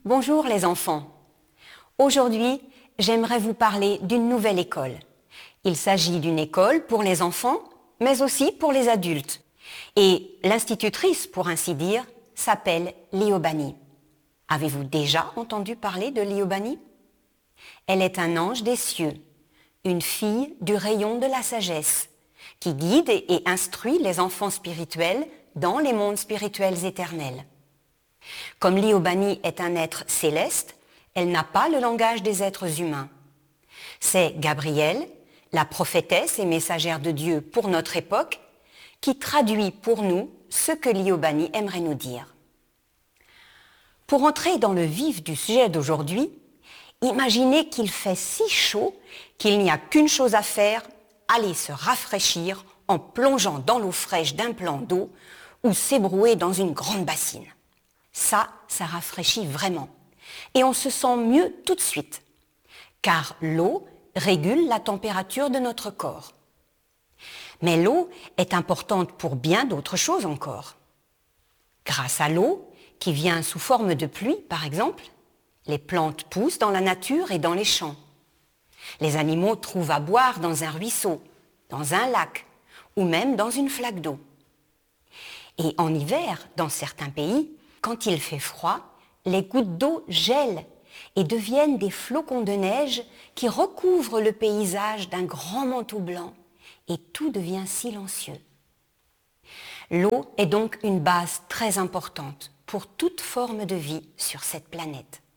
Bonjour les enfants. Aujourd'hui, j'aimerais vous parler d'une nouvelle école. Il s'agit d'une école pour les enfants, mais aussi pour les adultes. Et l'institutrice, pour ainsi dire, s'appelle Liobani. Avez-vous déjà entendu parler de Liobani? Elle est un ange des cieux, une fille du rayon de la sagesse, qui guide et instruit les enfants spirituels dans les mondes spirituels éternels. Comme Liobani est un être céleste, elle n'a pas le langage des êtres humains. C'est Gabrielle, la prophétesse et messagère de Dieu pour notre époque, qui traduit pour nous ce que Liobani aimerait nous dire. Pour entrer dans le vif du sujet d'aujourd'hui, imaginez qu'il fait si chaud qu'il n'y a qu'une chose à faire, aller se rafraîchir en plongeant dans l'eau fraîche d'un plan d'eau ou s'ébrouer dans une grande bassine. Ça rafraîchit vraiment. Et on se sent mieux tout de suite, car l'eau régule la température de notre corps. Mais l'eau est importante pour bien d'autres choses encore. Grâce à l'eau, qui vient sous forme de pluie par exemple, les plantes poussent dans la nature et dans les champs. Les animaux trouvent à boire dans un ruisseau, dans un lac ou même dans une flaque d'eau. Et en hiver, dans certains pays, quand il fait froid, les gouttes d'eau gèlent et deviennent des flocons de neige qui recouvrent le paysage d'un grand manteau blanc et tout devient silencieux. L'eau est donc une base très importante pour toute forme de vie sur cette planète.